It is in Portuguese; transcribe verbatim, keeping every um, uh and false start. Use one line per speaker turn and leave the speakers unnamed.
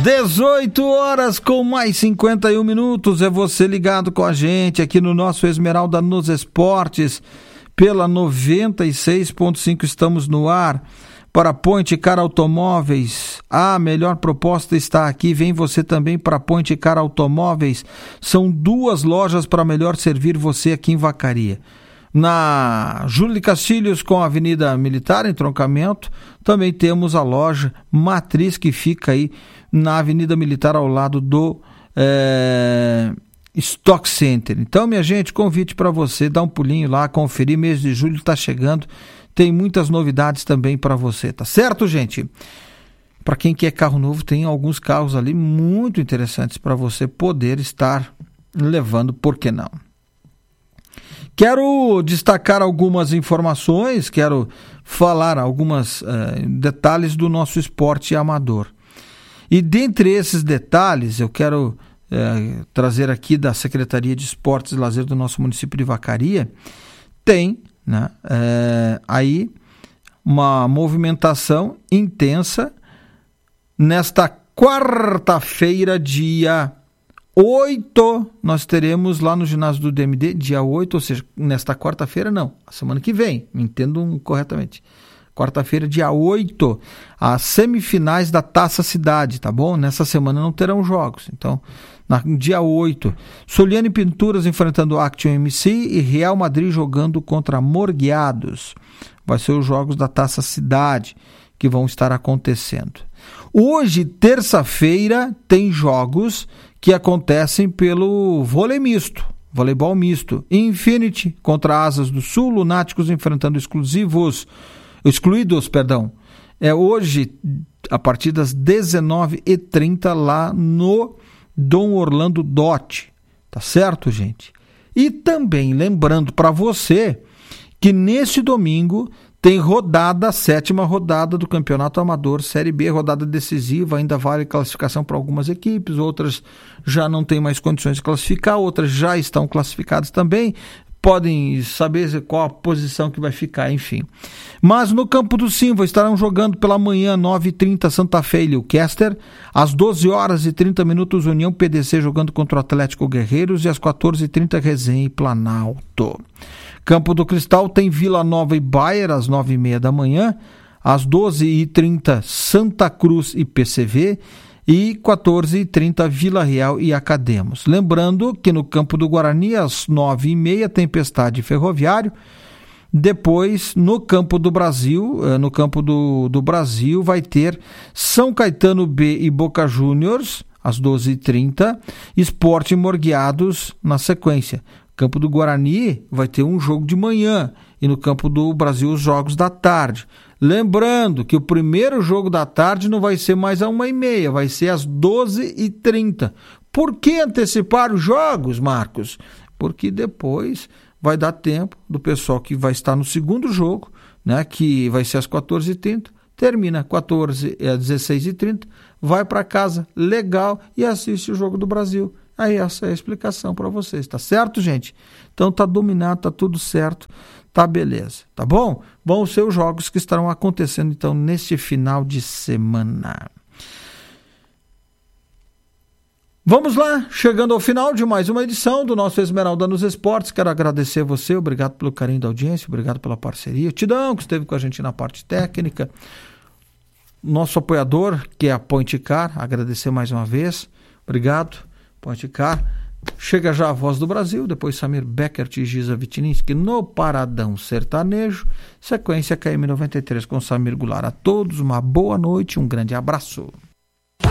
dezoito horas com mais cinquenta e um minutos, é você ligado com a gente aqui no nosso Esmeralda nos Esportes, pela noventa e seis ponto cinco, estamos no ar. Para Point Car Automóveis, a melhor proposta está aqui, vem você também para Point Car Automóveis, são duas lojas para melhor servir você aqui em Vacaria. Na Júlio de Castilhos com a Avenida Militar, entroncamento, também temos a loja Matriz, que fica aí na Avenida Militar, ao lado do é, Stock Center. Então, minha gente, convite para você, dá um pulinho lá, conferir, mês de julho está chegando, tem muitas novidades também para você, tá certo, gente? Para quem quer carro novo, tem alguns carros ali muito interessantes para você poder estar levando, por que não? Quero destacar algumas informações, quero falar alguns uh, detalhes do nosso esporte amador. E dentre esses detalhes, eu quero uh, trazer aqui da Secretaria de Esportes e Lazer do nosso município de Vacaria, tem né, uh, aí uma movimentação intensa nesta quarta-feira, dia oito, nós teremos lá no ginásio do D M D, dia oito, ou seja, nesta quarta-feira não, a semana que vem, me entendam corretamente. Quarta-feira, dia oito, as semifinais da Taça Cidade, tá bom? Nessa semana não terão jogos, então, no dia oito, Soliane Pinturas enfrentando o Action M C e Real Madrid jogando contra Morgueados. Vai ser os jogos da Taça Cidade que vão estar acontecendo. Hoje, terça-feira, tem jogos que acontecem pelo vôlei misto, voleibol misto. Infinity contra Asas do Sul, Lunáticos enfrentando exclusivos, excluídos, perdão. É hoje, a partir das dezenove e trinta, lá no Dom Orlando Dotti. Tá certo, gente? E também lembrando para você que neste domingo tem rodada, a sétima rodada do Campeonato Amador Série B, rodada decisiva, ainda vale classificação para algumas equipes, outras já não têm mais condições de classificar, outras já estão classificadas também, podem saber qual a posição que vai ficar, enfim. Mas no Campo do Simva estarão jogando pela manhã, nove e trinta, Santa Fé e Newcastle, às doze horas e trinta minutos, União P D C jogando contra o Atlético Guerreiros e às quatorze e trinta, Resenha e Planalto. Campo do Cristal tem Vila Nova e Bayer às nove e meia da manhã, às doze e trinta Santa Cruz e P C V e quatorze e trinta Vila Real e Academos. Lembrando que no Campo do Guarani às nove e meia Tempestade Ferroviário, depois no Campo do Brasil, no Campo do, do Brasil vai ter São Caetano B e Boca Juniors às doze e trinta, Sport e Morgueados na sequência. Campo do Guarani vai ter um jogo de manhã e no Campo do Brasil os jogos da tarde. Lembrando que o primeiro jogo da tarde não vai ser mais a uma e meia, vai ser às doze e trinta. Por que antecipar os jogos, Marcos? Porque depois vai dar tempo do pessoal que vai estar no segundo jogo, né, que vai ser às quatorze e trinta, termina quatorze às dezesseis e trinta, vai para casa legal e assiste o Jogo do Brasil. Aí essa é a explicação para vocês, tá certo, gente? Então tá dominado, tá tudo certo, tá beleza, tá bom? Vão ser os jogos que estarão acontecendo então neste final de semana. Vamos lá, chegando ao final de mais uma edição do nosso Esmeralda nos Esportes. Quero agradecer você, obrigado pelo carinho da audiência, obrigado pela parceria. Tidão, que esteve com a gente na parte técnica. Nosso apoiador, que é a Point Car, agradecer mais uma vez, obrigado. Point Car, chega já a Voz do Brasil, depois Samir Beckert e Giza Vitininski no Paradão Sertanejo, sequência K M noventa e três com Samir Goulart. A todos uma boa noite, um grande abraço.